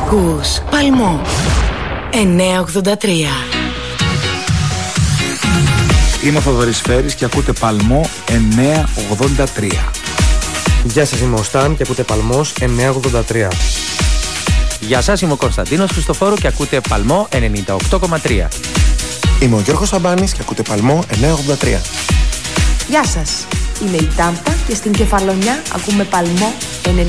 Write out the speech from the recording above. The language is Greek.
Ακούς Παλμό 983. Είμαι ο Θοδωρής Φέρης και ακούτε Παλμό 983. Γεια σας, είμαι ο Σταν και ακούτε Παλμός 983. Γεια σας, είμαι ο Κωνσταντίνος Χριστοφόρου και ακούτε Παλμό 98,3. Είμαι ο Γιώργος Σαμπάνης και ακούτε Παλμό 983. Γεια σας, είμαι η Τάμπα και στην Κεφαλονιά ακούμε Παλμό 90.